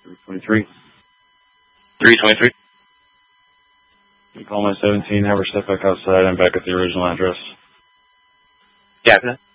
323. 323. You call my 17, have her step back outside. I'm back at the original address. Captain.